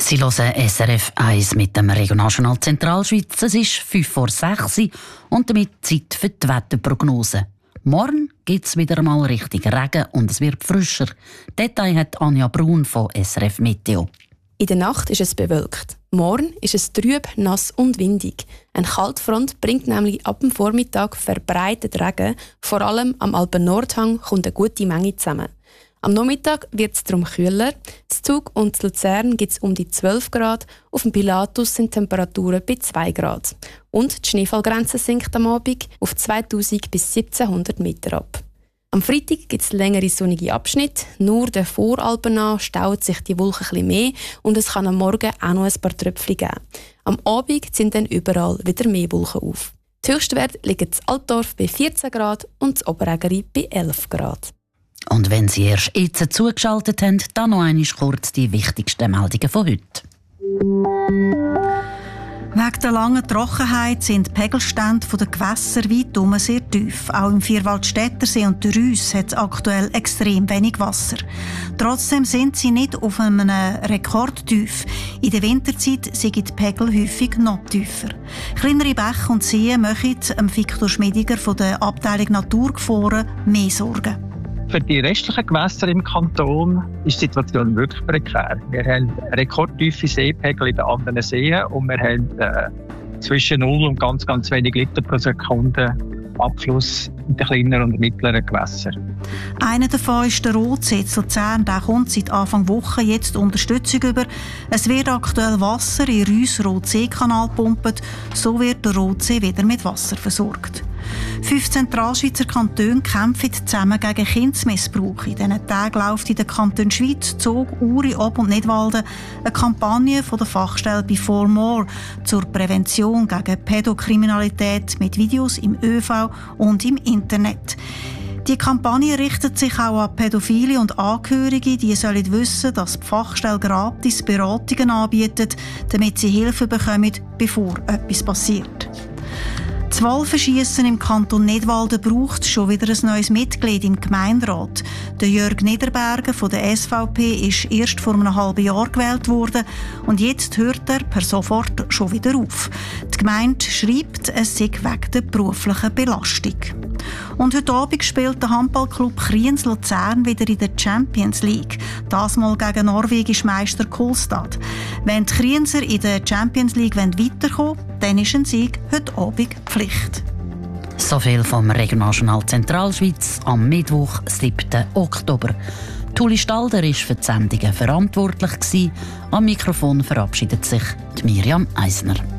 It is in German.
Sie hören SRF 1 mit dem Regionaljournal Zentralschweiz. Es ist 5:06 und damit Zeit für die Wetterprognose. Morgen gibt es wieder einmal richtig Regen und es wird frischer. Detail hat Anja Brun von SRF Meteo. In der Nacht ist es bewölkt. Morgen ist es trüb, nass und windig. Eine Kaltfront bringt nämlich ab dem Vormittag verbreitet Regen. Vor allem am Alpen-Nordhang kommt eine gute Menge zusammen. Am Nachmittag wird es darum kühler. In Zug und in Luzern gibt es um die 12 Grad. Auf dem Pilatus sind Temperaturen bei 2 Grad. Und die Schneefallgrenze sinkt am Abend auf 2000 bis 1700 Meter ab. Am Freitag gibt es längere sonnige Abschnitte. Nur der Voralpen an staut sich die Wolken etwas mehr und es kann am Morgen auch noch ein paar Tröpfchen geben. Am Abend sind dann überall wieder mehr Wolken auf. Die Höchstwerte liegen in Altdorf bei 14 Grad und in Oberägeri bei 11 Grad. Und wenn Sie erst jetzt zugeschaltet haben, dann noch einmal kurz die wichtigsten Meldungen von heute. Wegen der langen Trockenheit sind die Pegelstände der Gewässer weit sehr tief. Auch im Vierwaldstättersee und der Reuss hat es aktuell extrem wenig Wasser. Trotzdem sind sie nicht auf einem Rekordtief. In der Winterzeit sind die Pegel häufig noch tiefer. Kleinere Bäche und Seen machen Viktor Schmidiger von der Abteilung Naturgefahren mehr Sorgen. Für die restlichen Gewässer im Kanton ist die Situation wirklich prekär. Wir haben rekordtiefe Seepegel in den anderen Seen und wir haben zwischen 0 und ganz wenig Liter pro Sekunde Abfluss in den kleineren und mittleren Gewässern. Einer davon ist der Rotsee in Luzern. Der kommt seit Anfang Woche jetzt Unterstützung über. Es wird aktuell Wasser in den Reuss-Rotsee-Kanal gepumpt. So wird der Rotsee wieder mit Wasser versorgt. 5 Zentralschweizer Kantone kämpfen zusammen gegen Kindesmissbrauch. In diesen Tagen läuft in den Kantonen Schwyz, Zug, Uri, Ob- und Nidwalden eine Kampagne von der Fachstelle Before More zur Prävention gegen Pädokriminalität mit Videos im ÖV und im Internet. Die Kampagne richtet sich auch an Pädophile und Angehörige, die sollen wissen, dass die Fachstelle gratis Beratungen anbietet, damit sie Hilfe bekommen, bevor etwas passiert. Das Wahlverschiessen im Kanton Nidwalden braucht schon wieder ein neues Mitglied im Gemeinderat. Der Jörg Niederberger von der SVP ist erst vor einem halben Jahr gewählt worden und jetzt hört er per sofort schon wieder auf. Die Gemeinde schreibt, es sei wegen der beruflichen Belastung. Und heute Abend spielt der Handballclub Kriens Luzern wieder in der Champions League. Das mal gegen norwegischen Meister Kolstad. Wenn die Krienser in der Champions League weiterkommen wollen, dann ist ein Sieg heute Abend Pflicht. So viel vom Regionaljournal Zentralschweiz am Mittwoch, 7. Oktober. Tuli Stalder war für die Sendungen verantwortlich. Am Mikrofon verabschiedet sich Mirjam Eisner.